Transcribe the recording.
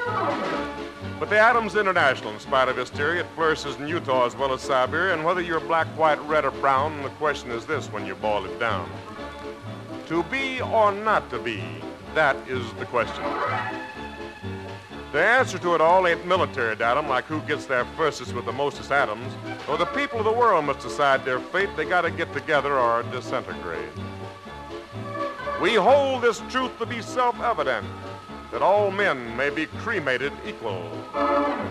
But the Adams International, in spite of hysteria, it flourishes in Utah as well as Siberia, and whether you're black, white, red, or brown, the question is this when you boil it down. To be or not to be, that is the question. The answer to it all ain't military datum, like who gets there firstest with the mostest atoms, or the people of the world must decide their fate. They gotta get together or disintegrate. We hold this truth to be self-evident, that all men may be cremated equal.